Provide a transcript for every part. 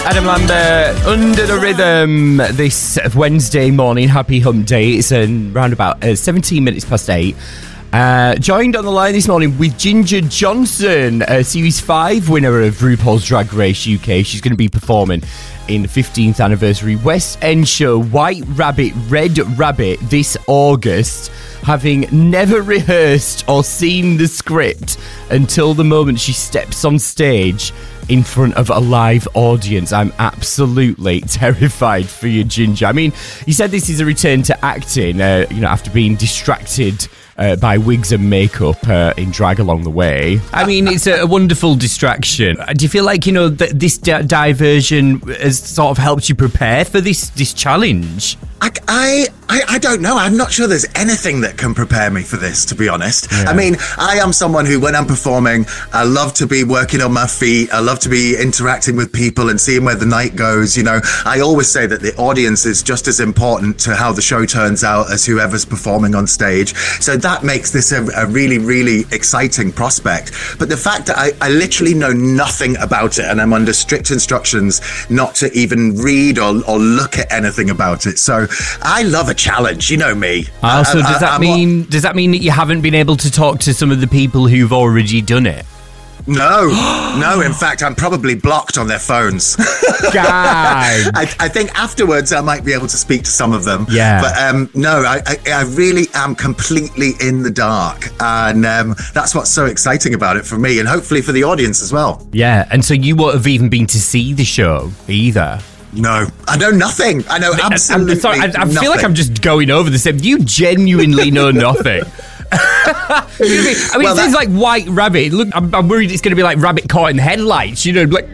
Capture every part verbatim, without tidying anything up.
Adam Lambert, Under the Rhythm, this Wednesday morning. Happy hump day. It's um, around about uh, seventeen minutes past eight. Uh, joined on the line this morning with Ginger Johnson, uh, Series five winner of RuPaul's Drag Race U K. She's going to be performing in the fifteenth anniversary West End show White Rabbit, Red Rabbit this August, having never rehearsed or seen the script until the moment she steps on stage in front of a live audience. I'm absolutely terrified for you, Ginger. I mean, you said this is a return to acting, uh, you know, after being distracted Uh, by wigs and makeup uh, in drag along the way. I mean, it's a, a wonderful distraction. Do you feel like, you know, that this di- diversion has sort of helped you prepare for this this challenge? I, I, I don't know. I'm not sure there's anything that can prepare me for this, to be honest. Yeah. I mean, I am someone who, when I'm performing, I love to be working on my feet. I love to be interacting with people and seeing where the night goes. You know, I always say that the audience is just as important to how the show turns out as whoever's performing on stage. So that makes this a, a really, really exciting prospect. But the fact that I, I literally know nothing about it and I'm under strict instructions not to even read or, or look at anything about it. So I love a challenge, you know me. Also, I, does that I, mean does that mean that you haven't been able to talk to some of the people who've already done it? No, no. In fact, I'm probably blocked on their phones. God. I, I think afterwards I might be able to speak to some of them. Yeah. But um, no, I, I, I really am completely in the dark. And um, that's what's so exciting about it for me and hopefully for the audience as well. Yeah, and so you won't have even been to see the show either. No, I know nothing. I know absolutely I'm sorry, I, I nothing. feel like I'm just going over the same. You genuinely know nothing. I mean, Well, it that- sounds like White Rabbit. Look, I'm, I'm worried it's going to be like Rabbit caught in the headlights. You know, like.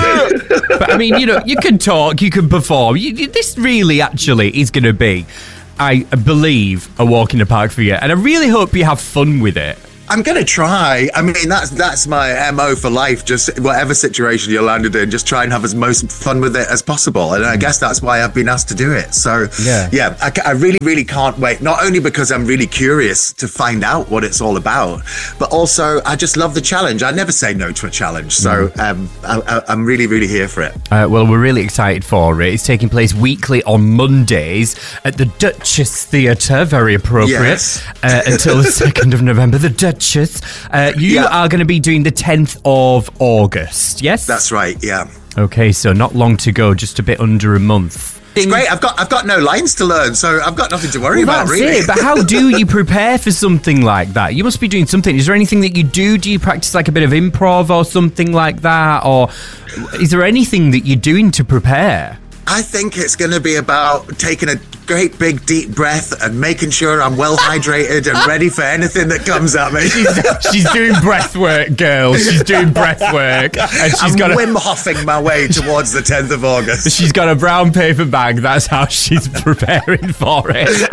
But I mean, you know, you can talk, you can perform. You, you, this really, actually, is going to be, I believe, a walk in the park for you. And I really hope you have fun with it. I'm going to try. I mean, that's that's my M O for life. Just whatever situation you're landed in, just try and have as most fun with it as possible. And I guess that's why I've been asked to do it. So, Yeah. yeah, I, I really, really can't wait. Not only because I'm really curious to find out what it's all about, but also I just love the challenge. I never say no to a challenge. So um, I, I, I'm really, really here for it. Uh, well, we're really excited for it. It's taking place weekly on Mondays at the Duchess Theatre. Very appropriate. Yes. Uh, until the second of November. The Duchess. Uh, you Yeah. are going to be doing the tenth of August, yes? That's right. Yeah. Okay, so not long to go, just a bit under a month. It's great. I've got I've got no lines to learn, so I've got nothing to worry Well, about, that's really. it. But how do you prepare for something like that? You must be doing something. Is there anything that you do? Do you practice like a bit of improv or something like that? Or is there anything that you're doing to prepare? I think it's going to be about taking a great big deep breath and making sure I'm well hydrated and ready for anything that comes at me. She's doing breath work, girl. She's doing breath work. And she's I'm got a, Wim Hofing my way towards the tenth of August. she's got a brown paper bag. That's how she's preparing for it.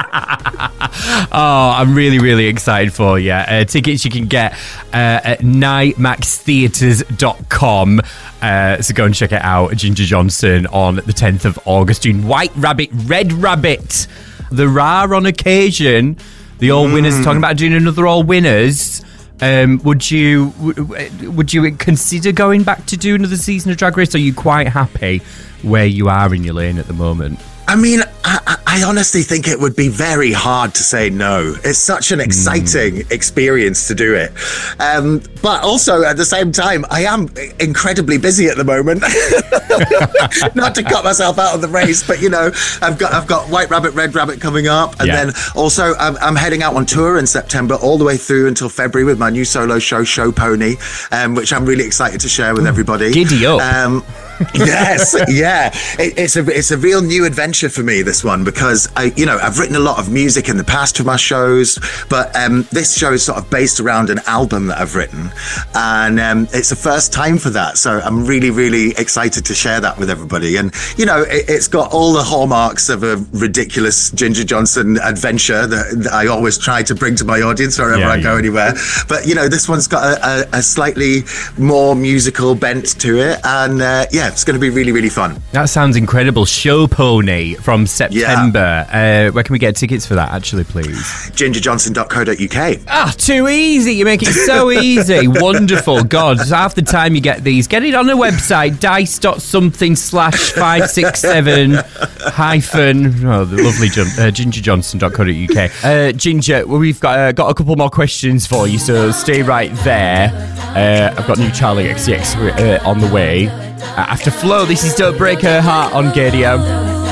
Oh, I'm really, really excited for you. Uh, tickets you can get uh, at night max theatres dot com. Uh, so go and check it out. Ginger Johnson on the tenth of August doing White Rabbit, Red Rabbit. The rare on occasion, the All Winners, talking about doing another All Winners. Um, would you w- would you consider going back to do another season of Drag Race? Or are you quite happy where you are in your lane at the moment? I mean, I, I honestly think it would be very hard to say no. It's such an exciting mm. experience to do it. Um, but also, at the same time, I am incredibly busy at the moment. Not to cut myself out of the race, but, you know, I've got I've got White Rabbit, Red Rabbit coming up. And Yeah. then also, I'm, I'm heading out on tour in September all the way through until February with my new solo show, Show Pony, um, which I'm really excited to share with everybody. Giddy up. Um, yes, yeah. It, it's a it's a real new adventure for me, this one, because I, you know, I've written a lot of music in the past for my shows, but um, this show is sort of based around an album that I've written, and um, it's the first time for that. So I'm really, really excited to share that with everybody. And you know, it, it's got all the hallmarks of a ridiculous Ginger Johnson adventure that, that I always try to bring to my audience wherever Yeah, I go yeah. anywhere. But you know, this one's got a, a, a slightly more musical bent to it, and uh, yeah. yeah, it's going to be really, really fun. That sounds incredible. Show Pony from September. Yeah. Uh, where can we get tickets for that, actually, please? ginger johnson dot co dot uk. Ah, too easy. You make it so easy. Wonderful. God, half the time you get these. Get it on a website, dice dot something slash five six seven hyphen, oh, the lovely John, uh, ginger johnson dot co dot uk. Uh, Ginger, well, we've got, uh, got a couple more questions for you, so stay right there. Uh, I've got new Charlie X C X uh, on the way. Uh, after Flo, this is Don't Break Her Heart on Gadio.